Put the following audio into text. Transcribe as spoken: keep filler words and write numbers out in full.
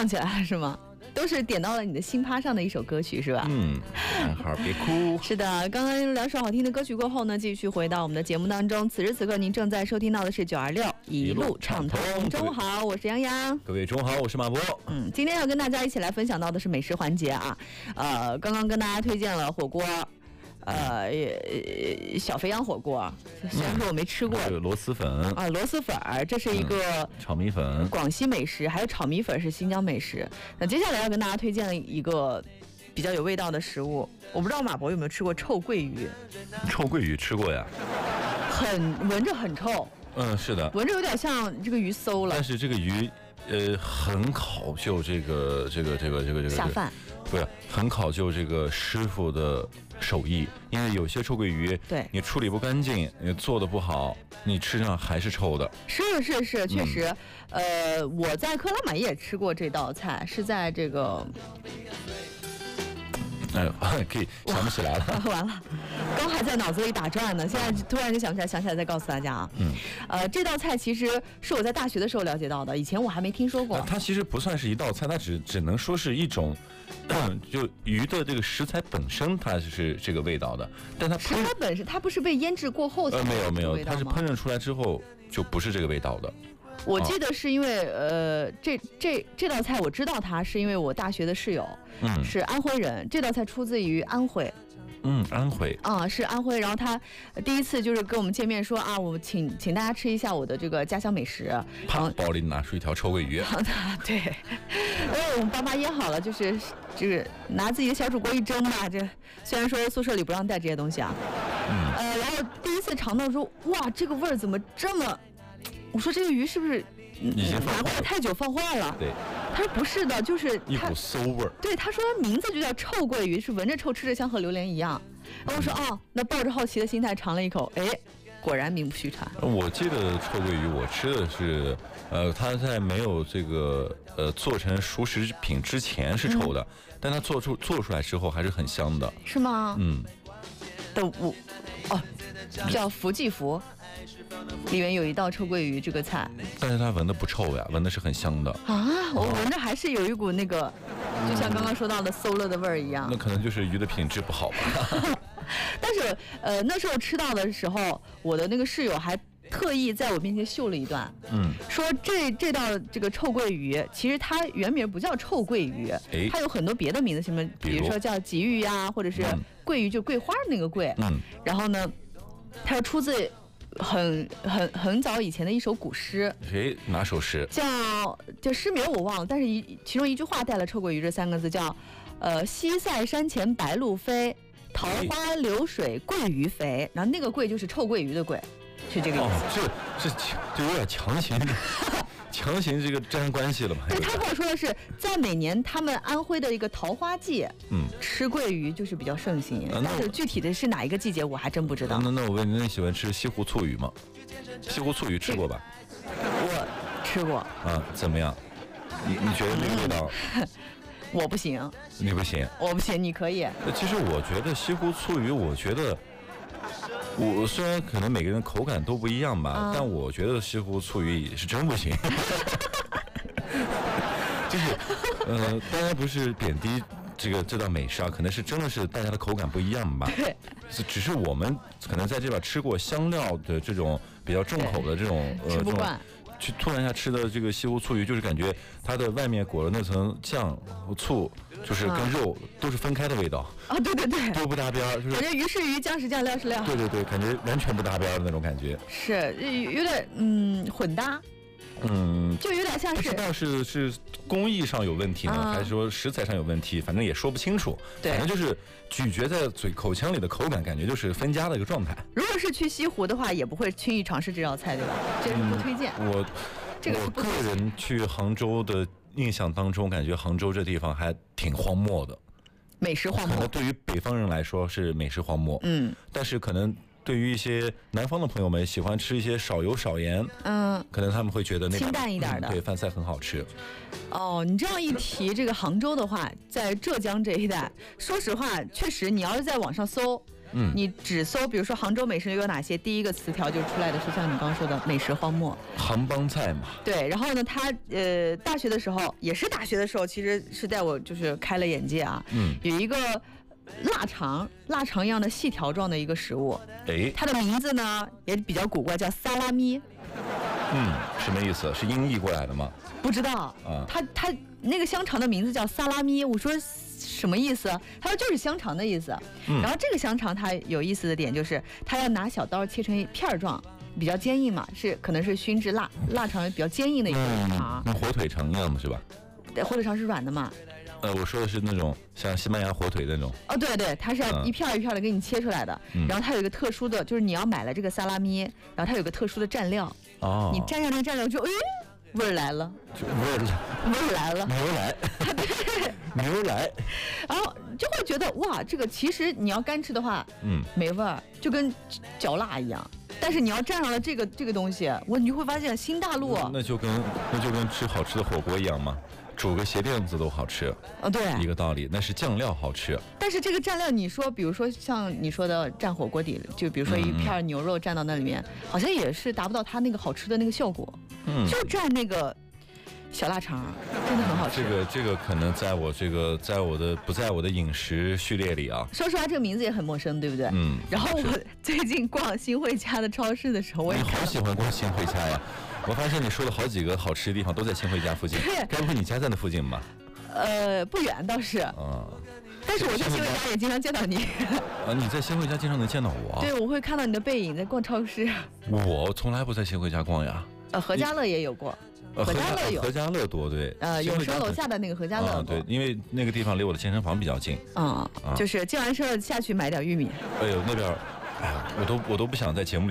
唱起来了是吗？都是点到了你的心趴上的一首歌曲是吧？ 嗯，男孩别哭。 是的，刚刚两首好听的歌曲过后呢，继续回到我们的节目当中。此时此刻您正在收听到的是九二六一路畅通。中午好，我是杨洋。 各位中午好，我是马博。 嗯，今天要跟大家一起来分享到的是美食环节啊。呃，刚刚跟大家推荐了火锅。呃，小肥羊火锅，虽然说我没吃过。 嗯、螺蛳粉啊，螺蛳粉儿，这是一个、 嗯、炒米粉， 广西美食，还有炒米粉是新疆美食。那接下来要跟大家推荐一个比较有味道的食物，我不知道马博有没有吃过臭鳜鱼。 臭鳜鱼吃过呀， 很闻着很臭。 嗯，是的， 闻着有点像这个鱼馊了。 但是这个鱼，呃，很考究这个这个这个这个这个下饭。 不是很考究这个师傅的手艺，因为有些臭鳜鱼， 对你处理不干净，你做的不好，你吃上还是臭的。 是是是，确实，嗯、呃，我在克拉玛依也吃过这道菜，是在这个。 哎，可以想不起来了。 完了，刚还在脑子里打转呢，现在突然就想不起来，想起来再告诉大家啊。 嗯， 呃，这道菜其实是我在大学的时候了解到的，以前我还没听说过。 它其实不算是一道菜，它只只能说是一种，就鱼的这个食材本身它是这个味道的，但它食材本身它不是被腌制过后才呃没有没有，它是烹饪出来之后就不是这个味道的。 我记得是因为呃，这这这道菜我知道它是因为我大学的室友，嗯，是安徽人，这道菜出自于安徽。 嗯，安徽啊、嗯，是安徽。然后他第一次就是跟我们见面说啊，我请请大家吃一下我的这个家乡美食。 啪，包里拿出一条臭鳜鱼。 对，因为我们爸妈腌好了，就是就是拿自己的小煮锅一蒸吧。这虽然说宿舍里不让带这些东西啊，嗯，呃，然后第一次尝到说，哇，这个味儿怎么这么？我说这个鱼是不是拿过来太久放坏了？ 对， 他说不是的，就是一股馊味儿。 对，他说名字就叫臭鳜鱼，是闻着臭，吃着香，和榴莲一样。然后我说哦，那抱着好奇的心态尝了一口，哎，果然名不虚传。 我记得臭鳜鱼我吃的是，呃，它在没有这个呃做成熟食品之前是臭的，嗯、但它做出做出来之后还是很香的。 是吗？ 嗯。 的我哦，叫福记福。里面有一道臭鳜鱼这个菜， 但是它闻的不臭呀，闻的是很香的啊！我闻着还是有一股那个，就像刚刚说到的馊了的味儿一样。 那可能就是鱼的品质不好吧。 但是呃，那时候吃到的时候，我的那个室友还特意在我面前秀了一段，嗯，说这这道这个臭鳜鱼，其实它原名不叫臭鳜鱼，它有很多别的名字，什么比如说叫鲫鱼呀，或者是桂鱼，就桂花那个桂，嗯，然后呢，它是出自。很很很早以前的一首古诗， 诶，哪首诗？ 叫就诗名我忘了，但是一其中一句话带了“臭鳜鱼”这三个字，叫呃西塞山前白鹭飞，桃花流水鳜鱼肥。然后那个鳜就是臭鳜鱼的鳜，是这个意思。 哦，这这就有点强行。强行这个沾关系了嘛？ 对，他跟我说的是，在每年他们安徽的一个桃花季，嗯，吃鳜鱼就是比较盛行。啊、但是具体的是哪一个季节，我还真不知道。 那那我问你，你喜欢吃西湖醋鱼吗？西湖醋鱼吃过吧？ 我吃过。 啊，怎么样？你你觉得那个味道？ 我不行。 你不行？ 我不行，你可以。 其实我觉得西湖醋鱼，我觉得。我虽然可能每个人口感都不一样吧，嗯、但我觉得西湖醋鱼是真不行。就是，呃，当然不是贬低这个这道美食啊，可能是真的是大家的口感不一样吧。 对， 只是我们可能在这边吃过香料的这种比较重口的这种呃吃不惯。 去突然一下吃的这个西湖醋鱼，就是感觉它的外面裹了那层酱和醋，就是跟肉都是分开的味道啊！对对对， 都不搭边，就是感觉鱼是鱼，酱是酱，料是料。 对对对，感觉完全不搭边的那种感觉。 是有点嗯混搭。 嗯， 就有点像是， 不知道是是工艺上有问题呢，啊、还是说食材上有问题，反正也说不清楚。 对， 反正就是咀嚼在嘴口腔里的口感，感觉就是分家的一个状态。 如果是去西湖的话，也不会轻易尝试这道菜，对吧？这是不推荐。 嗯、我这个我个人去杭州的印象当中，感觉杭州这地方还挺荒漠的， 美食荒漠。 可能对于北方人来说是美食荒漠，嗯，但是可能。对于一些南方的朋友们，喜欢吃一些少油少盐，嗯，可能他们会觉得那清淡一点的， 嗯、对，饭菜很好吃。 哦，你这样一提这个杭州的话，在浙江这一带，说实话，确实你要是在网上搜， 嗯，你只搜，比如说杭州美食有哪些，第一个词条就出来的是像你刚刚说的美食荒漠， 杭帮菜嘛。 对，然后呢，他呃大学的时候也是大学的时候，其实是带我就是开了眼界啊。嗯，有一个腊肠，腊肠一样的细条状的一个食物，哎，它的名字呢也比较古怪，叫萨拉咪。 嗯，什么意思？是音译过来的吗？ 不知道啊。他他那个香肠的名字叫萨拉咪，我说什么意思？他说就是香肠的意思。嗯、然后这个香肠它有意思的点就是，它要拿小刀切成一片状，比较坚硬嘛，是可能是熏制腊腊肠比较坚硬的一个肠。 跟、嗯、火腿肠一样的是吧？ 对，火腿肠是软的嘛。 呃，我说的是那种像西班牙火腿那种。 哦，对对，它是要一片一片的给你切出来的。嗯、然后它有一个特殊的，就是你要买了这个萨拉咪，然后它有个特殊的蘸料。哦。你蘸上那个蘸料就，哎，味儿来了。 味儿来， 味儿来了。 牛来。对。牛来。 然后就会觉得哇，这个其实你要干吃的话，嗯，没味儿，就跟嚼蜡一样。但是你要蘸上了这个这个东西，我你就会发现新大陆。 那就跟那就跟吃好吃的火锅一样嘛。煮个鞋垫子都好吃， 哦，对， 一个道理，那是酱料好吃。 但是这个蘸料，你说，比如说像你说的蘸火锅底，就比如说一片牛肉蘸到那里面，嗯、好像也是达不到它那个好吃的那个效果。嗯，就蘸那个小腊肠，真的很好吃。 这个这个可能在我这个在我的不在我的饮食序列里啊。 说实话，这个名字也很陌生，对不对？嗯。然后我最近逛新会家的超市的时候，我也好喜欢逛新会家呀。我发现你说的好几个好吃的地方都在新会家附近，该不会你家在那附近吧？ 呃，不远倒是。啊。但是我在新会家也经常见到你。 啊，你在新会家经常能见到我？ 对，我会看到你的背影在逛超市。 我从来不在新会家逛呀。 呃，何家乐也有过。何家乐有。 何家乐多，对。 呃，永生楼下的那个何家乐。 啊，对，因为那个地方离我的健身房比较近。 嗯，就是健完身下去买点玉米。 哎呦，那边，哎呀，我都我都不想在节目里。